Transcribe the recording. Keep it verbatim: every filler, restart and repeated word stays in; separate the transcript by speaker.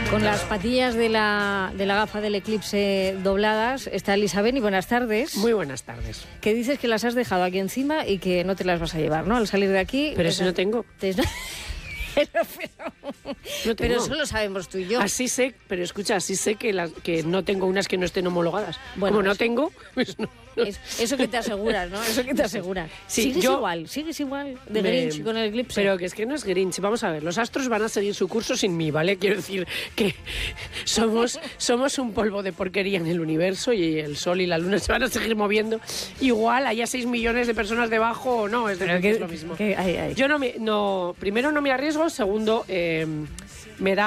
Speaker 1: Con las patillas de la, de la gafa del eclipse dobladas está Elisa Beni. Buenas tardes.
Speaker 2: Muy buenas tardes.
Speaker 1: Que dices que las has dejado aquí encima y que no te las vas a llevar, ¿no? Al salir de aquí...
Speaker 2: Pero si no tengo.
Speaker 1: Te... Pero, pero,
Speaker 2: no
Speaker 1: pero eso lo sabemos tú y yo.
Speaker 2: Así sé, pero escucha, así sé que, las, que no tengo unas que no estén homologadas.
Speaker 1: Bueno,
Speaker 2: Como no
Speaker 1: eso,
Speaker 2: tengo, pues no. no.
Speaker 1: Es, eso que te aseguras, ¿no? Eso que te aseguras.
Speaker 2: Sí,
Speaker 1: sigues
Speaker 2: yo,
Speaker 1: igual, sigues igual de
Speaker 2: me,
Speaker 1: Grinch con el eclipse.
Speaker 2: Pero que es que no es Grinch. Vamos a ver, los astros van a seguir su curso sin mí, ¿vale? Quiero decir que somos, somos un polvo de porquería en el universo y el sol y la luna se van a seguir moviendo. Igual haya seis millones de personas debajo o no, es, de,
Speaker 1: que,
Speaker 2: es lo mismo.
Speaker 1: Que, ay, ay.
Speaker 2: Yo no me, no, primero no me arriesgo, segundo, eh, me da